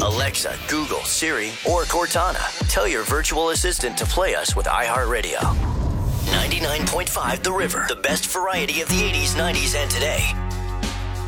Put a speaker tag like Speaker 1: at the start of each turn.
Speaker 1: Alexa, Google, Siri, or Cortana. Tell your virtual assistant to play us with iHeartRadio. 99.5 The River. The best variety of the 80s, 90s, and today.